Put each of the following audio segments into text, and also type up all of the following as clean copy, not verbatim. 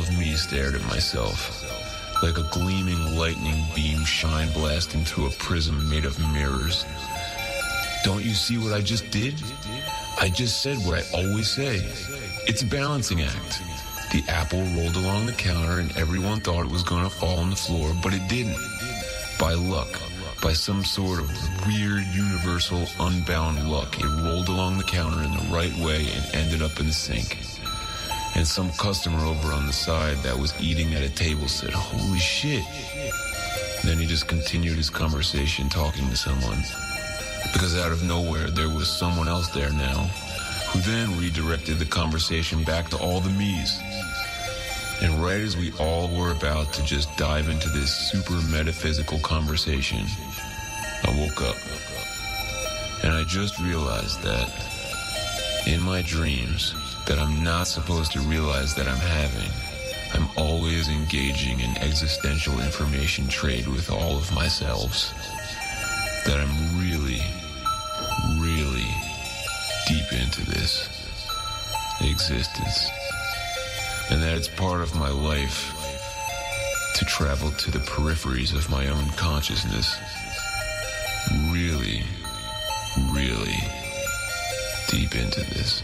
of me stared at myself, like a gleaming lightning beam shine blasting through a prism made of mirrors. Don't you see what I just did? I just said what I always say. It's a balancing act. The apple rolled along the counter and everyone thought it was going to fall on the floor, but it didn't. By luck, by some sort of weird, universal, unbound luck, it rolled along the counter in the right way and ended up in the sink. And some customer over on the side that was eating at a table said, "Holy shit." Then he just continued his conversation talking to someone. Because out of nowhere, there was someone else there now, who then redirected the conversation back to all the me's. And right as we all were about to just dive into this super metaphysical conversation, I woke up. And I just realized that in my dreams that I'm not supposed to realize that I'm having, I'm always engaging in existential information trade with all of myselves. That I'm really, really deep into this existence. And that it's part of my life to travel to the peripheries of my own consciousness. Really, really deep into this.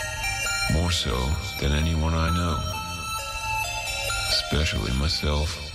More so than anyone I know. Especially myself.